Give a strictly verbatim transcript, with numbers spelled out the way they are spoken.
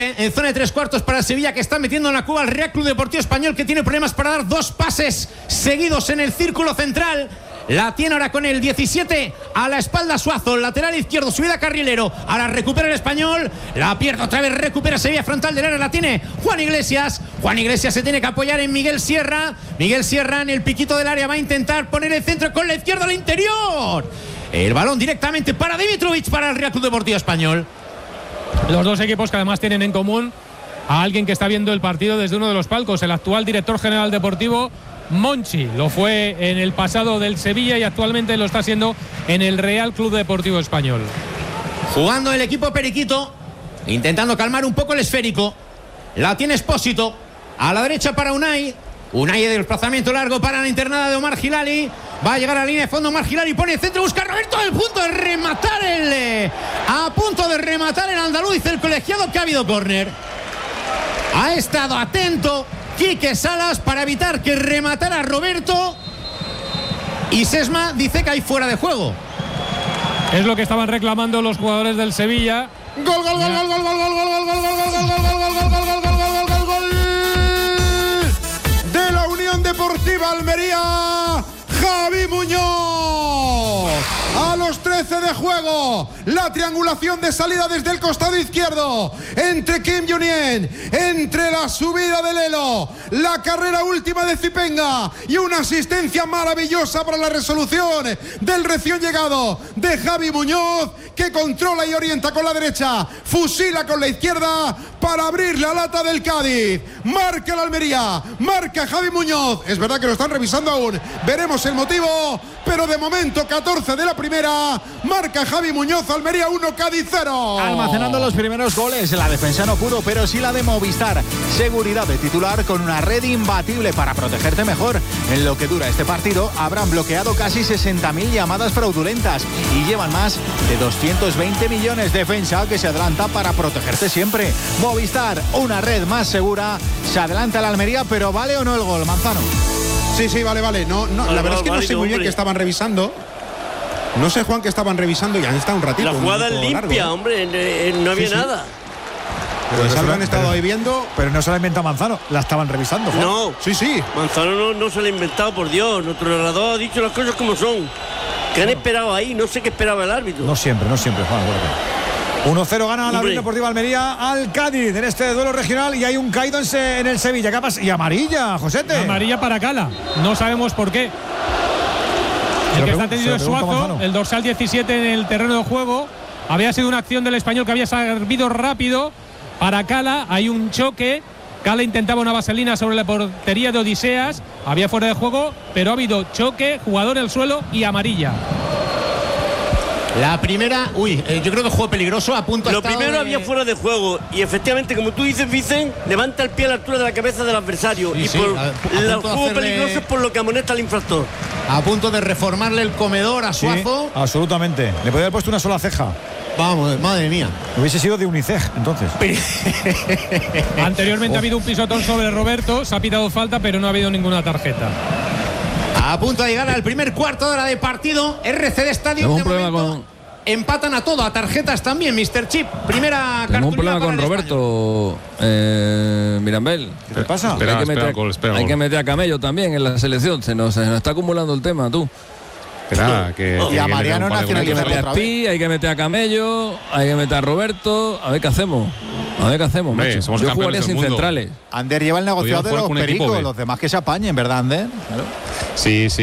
En zona de tres cuartos para el Sevilla, que está metiendo en la cuba al Real Club Deportivo Español, que tiene problemas para dar dos pases seguidos en el círculo central. La tiene ahora con el diecisiete a la espalda Suazo, lateral izquierdo, subida Carrilero. Ahora recupera el Español, la pierde otra vez, recupera Sevilla, frontal del área, la tiene Juan Iglesias. Juan Iglesias se tiene que apoyar en Miguel Sierra. Miguel Sierra en el piquito del área va a intentar poner el centro con la izquierda al interior. El balón directamente para Dimitrovic, para el Real Club Deportivo Español. Los dos equipos que además tienen en común a alguien que está viendo el partido desde uno de los palcos, el actual director general deportivo Monchi. Lo fue en el pasado del Sevilla y actualmente lo está haciendo en el Real Club Deportivo Español. Jugando el equipo periquito, intentando calmar un poco el esférico. La tiene Espósito, a la derecha para Unai. Unai de desplazamiento largo para la internada de Omar Gilali. Va a llegar a la línea de fondo Omar Gilali, pone el centro, busca a Roberto, al punto de rematar el a punto de rematar el andaluz, el colegiado, que ha habido córner. Ha estado atento Quique Salas para evitar que rematara Roberto, y Sesma dice que hay fuera de juego. Es lo que estaban reclamando los jugadores del Sevilla. Gol, gol, gol, gol, gol, gol, gol, gol, gol, gol, gol, gol, gol, gol, gol, gol, gol, gol, gol, gol de la Unión Deportiva Almería, Javi Muñoz. A los trece de juego, la triangulación de salida desde el costado izquierdo entre Kim Junien, entre la subida de Lelo, la carrera última de Zipenga y una asistencia maravillosa para la resolución del recién llegado de Javi Muñoz, que controla y orienta con la derecha, fusila con la izquierda para abrir la lata del Cádiz. Marca la Almería, marca Javi Muñoz. Es verdad que lo están revisando aún, veremos el motivo, pero de momento catorce de la primera, marca Javi Muñoz, Almería uno, Cádiz cero. Almacenando los primeros goles, la defensa no pudo, pero sí la de Movistar. Seguridad de titular con una red imbatible para protegerte mejor. En lo que dura este partido habrán bloqueado casi sesenta mil llamadas fraudulentas y llevan más de doscientos veinte millones. Defensa que se adelanta para protegerte siempre. Movistar, una red más segura. Se adelanta la Almería, pero ¿vale o no el gol, Manzano? Sí, sí, vale, vale. No, no, vale, la verdad vale, es que no vale, sé muy bien qué estaban revisando. No sé, Juan, que estaban revisando y han estado un ratito. La jugada es limpia, largo, ¿eh? Hombre, eh, no había sí, sí. nada. Pues pero algo han estado pero, ahí viendo. Pero no se la inventa Manzano, la estaban revisando, Juan. No, sí, sí. Manzano no, no se la ha inventado, por Dios. Nuestro narrador ha dicho las cosas como son. ¿Qué han esperado ahí? No sé qué esperaba el árbitro. No siempre, no siempre, Juan. uno cero gana la Unión Deportiva Almería al Cádiz en este duelo regional, y hay un caído en, se, en el Sevilla. ¿Qué pasa? Y amarilla, Josete. Amarilla para Cala. No sabemos por qué. El que está tenido es Suazo, el dorsal diecisiete en el terreno de juego. Había sido una acción del Español que había servido rápido para Cala. Hay un choque. Cala intentaba una vaselina sobre la portería de Odiseas. Había fuera de juego, pero ha habido choque, jugador en el suelo y amarilla. La primera, uy, eh, yo creo que juego peligroso, a punto. Lo primero de... había fuera de juego y efectivamente, como tú dices, Vicen, levanta el pie a la altura de la cabeza del adversario. Sí, y sí, por a, a el juego hacerle... peligroso es por lo que amonesta al infractor. A punto de reformarle el comedor a Suazo. Sí, absolutamente. Le podía haber puesto una sola ceja. Vamos, madre mía. Hubiese sido de Unicef, entonces. Anteriormente oh. ha habido un pisotón sobre Roberto, se ha pitado falta, pero no ha habido ninguna tarjeta. A punto de llegar al primer cuarto de hora de partido, R C D Stadium. Tengo un problema con... Empatan a todo, a tarjetas también, mister Chip. Primera cartulina. Tengo un problema con Roberto eh, Mirambel. ¿Qué te pasa? Espera, hay, que meter, espera, espera, hay que meter a Camello también en la selección. Se nos, se nos está acumulando el tema, tú. Que nada, que, y a Mariano Nacional. Hay que meter a Pi, hay que meter a Camello, hay que meter a Roberto. A ver qué hacemos. A ver qué hacemos, Hombre, macho. Yo jugaría sin centrales. Ander lleva el negociado de los pericos, los demás que se apañen, ¿verdad, Ander? Claro. Sí, sí.